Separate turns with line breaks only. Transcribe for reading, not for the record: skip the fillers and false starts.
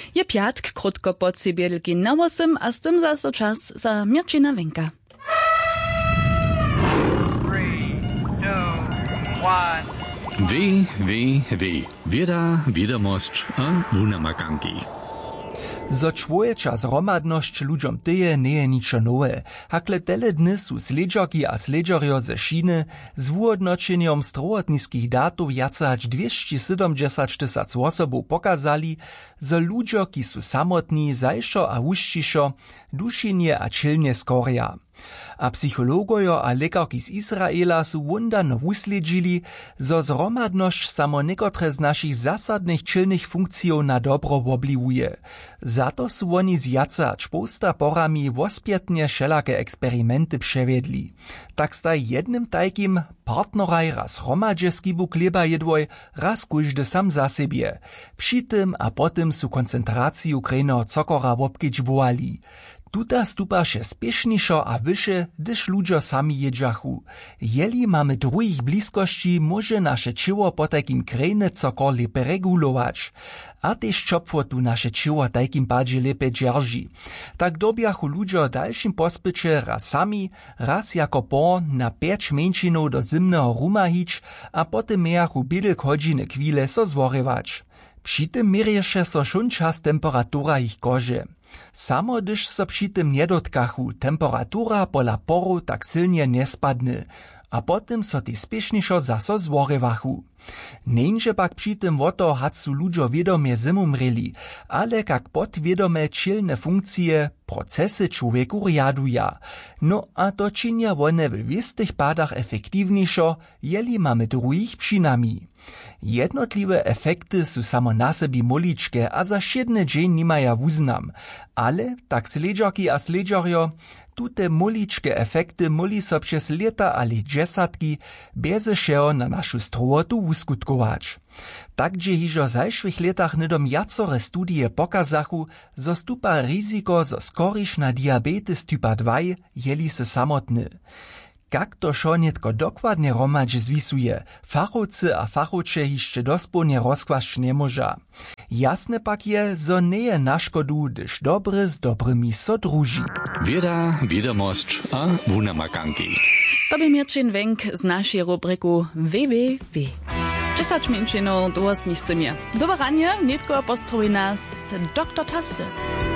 Je piatk krótko pod siebie na 8 a z tym zase czas za Mirčina Wenka.
3, 2, 1. Wieda, wiadomość a wunamakanki.
Zo człowjecza zromadność ludziom tyje nie je niczo nowe. Hakle tele dny su sledžarki a sledžarjo ze Šiny z wuodnočenjom strowotniskich datów jace hač 270 tysac osobów pokazali, zo ludzie, ki su samotni, zajšo a wuščišo, dušenje a čilnje skorja. A psychologojo a lekarki z Izraela su wundano wusledžili, zo zromadność samo niekotre z našich zasadnych čilnych funkcjow na dobro wobliwuje. Zato su oni z jace hač posta porami wospietnie všelake eksperimenty przewiedli. Tak staj jednym tajkim partneraj raz hromadźe skibu chleba jedwoj, raz kóždy sam za siebie. Przy tym a potem su koncentraciju krejno cokora wobkedźbowali. Tuta stupa się spieszniszo a wyše, gdyż ludzie sami jedzachu. Jeli mamy druhich bliskości, może nasze ciało po takim krejne cokor lepe regulować. A też czopwo tu nasze ciało takim padzie lepe dzierży. Tak dobiachu ludzie dalszym pospycie raz sami, raz jako por na 5 mieńczynów do zimnego ruma hić, a potem miachu bydel godziny chwile so zworywać. Przy tym mierješe so šun čas temperatura ich kože. Samo gdyż so przy tym nie dotkachu, temperatura pola poru tak silnie nie spadny, a potem so ty spieszniszo zaso zworywachu. Nieńže pak przy tym woto hacu ludzie wiedomie zimumreli, ale kak podwiedome čilne funkcje, procesy człowieku riaduja. No a to činia one w wistych padach efektywniejszo, jeli mamy druhich przynami. Jednotliwe efekty su samo na sebi moličke a za šedny dzień nimaja wuznam, ale tak sledžarki a sledžarjo, tute moličke efekty moli so przez leta ali džesatki bezešeho na našu strowotu uskutkować. Tak gdzie hižo zajšłych letach nydom jacore studije pokazachu, zo stupa riziko zo skoriš na diabetes typa 2 jeli se samotny. Kak to šonjetko dokładnie romadź zwisuje, fachowcy a fachowcze hišće dospolnie rozkłaszć nie moża. Jasne pak je, zo nie je na szkodu, gdyż dobry z dobrymi so druži.
Wieda, wiadomość a wunamakanki.
To by Mirčin Wenk z naszej rubryku www. 10 minut do 8 Dobaranie, netko postroj nas Dr. Taste.